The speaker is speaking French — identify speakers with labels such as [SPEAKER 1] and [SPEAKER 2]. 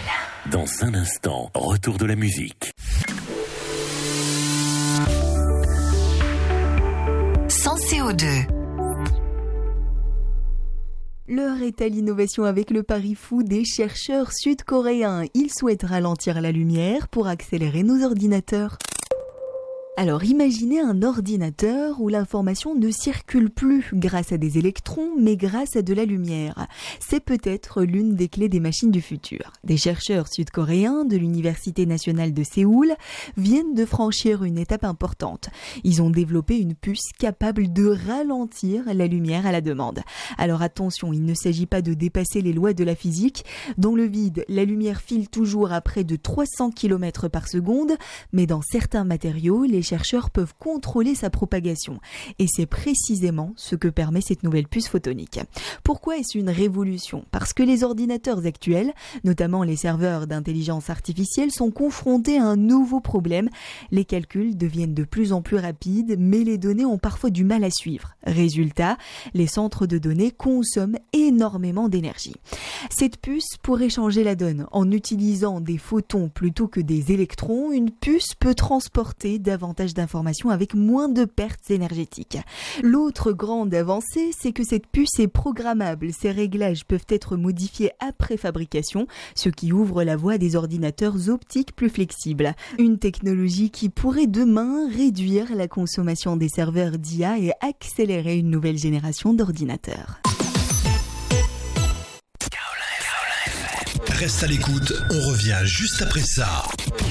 [SPEAKER 1] Dans un instant, retour de la musique.
[SPEAKER 2] Sans CO2.
[SPEAKER 3] L'heure est à l'innovation avec le pari fou des chercheurs sud-coréens. Ils souhaitent ralentir la lumière pour accélérer nos ordinateurs. Alors imaginez un ordinateur où l'information ne circule plus grâce à des électrons, mais grâce à de la lumière. C'est peut-être l'une des clés des machines du futur. Des chercheurs sud-coréens de l'Université nationale de Séoul viennent de franchir une étape importante. Ils ont développé une puce capable de ralentir la lumière à la demande. Alors attention, il ne s'agit pas de dépasser les lois de la physique. Dans le vide, la lumière file toujours à près de 300 km par seconde, mais dans certains matériaux, les chercheurs peuvent contrôler sa propagation. Et c'est précisément ce que permet cette nouvelle puce photonique. Pourquoi est-ce une révolution ? Parce que les ordinateurs actuels, notamment les serveurs d'intelligence artificielle, sont confrontés à un nouveau problème. Les calculs deviennent de plus en plus rapides, mais les données ont parfois du mal à suivre. Résultat, les centres de données consomment énormément d'énergie. Cette puce pourrait changer la donne. En utilisant des photons plutôt que des électrons, une puce peut transporter davantage d'informations avec moins de pertes énergétiques. L'autre grande avancée, c'est que cette puce est programmable. Ses réglages peuvent être modifiés après fabrication, ce qui ouvre la voie à des ordinateurs optiques plus flexibles. Une technologie qui pourrait demain réduire la consommation des serveurs d'IA et accélérer une nouvelle génération d'ordinateurs.
[SPEAKER 4] Reste à l'écoute, on revient juste après ça.